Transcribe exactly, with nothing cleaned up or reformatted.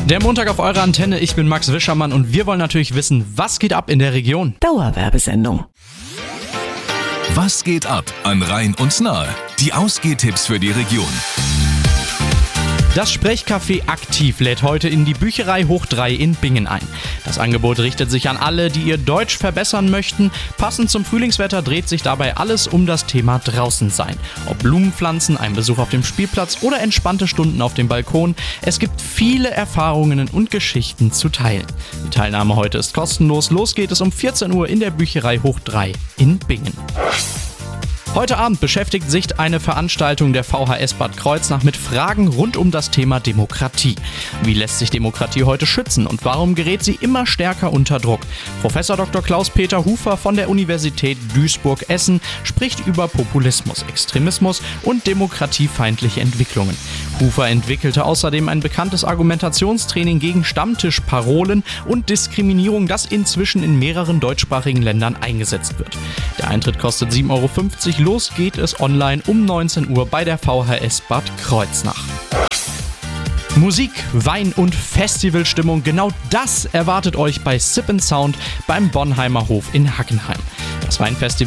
Der Montag auf eurer Antenne, ich bin Max Wischermann und wir wollen natürlich wissen, was geht ab in der Region? Dauerwerbesendung. Was geht ab an Rhein und Nahe? Die Ausgehtipps für die Region. Das Sprechcafé Aktiv lädt heute in die Bücherei Hoch drei in Bingen ein. Das Angebot richtet sich an alle, die ihr Deutsch verbessern möchten. Passend zum Frühlingswetter dreht sich dabei alles um das Thema Draußensein. Ob Blumenpflanzen, ein Besuch auf dem Spielplatz oder entspannte Stunden auf dem Balkon. Es gibt viele Erfahrungen und Geschichten zu teilen. Die Teilnahme heute ist kostenlos. Los geht es um vierzehn Uhr in der Bücherei Hoch drei in Bingen. Heute Abend beschäftigt sich eine Veranstaltung der V H S Bad Kreuznach mit Fragen rund um das Thema Demokratie. Wie lässt sich Demokratie heute schützen und warum gerät sie immer stärker unter Druck? Professor Doktor Klaus-Peter Hufer von der Universität Duisburg-Essen spricht über Populismus, Extremismus und demokratiefeindliche Entwicklungen. Hufer entwickelte außerdem ein bekanntes Argumentationstraining gegen Stammtischparolen und Diskriminierung, das inzwischen in mehreren deutschsprachigen Ländern eingesetzt wird. Der Eintritt kostet sieben Euro fünfzig. Los geht es online um neunzehn Uhr bei der V H S Bad Kreuznach. Musik, Wein und Festivalstimmung, genau das erwartet euch bei Sip and Sound beim Bornheimer Hof in Hackenheim. Das Weinfestival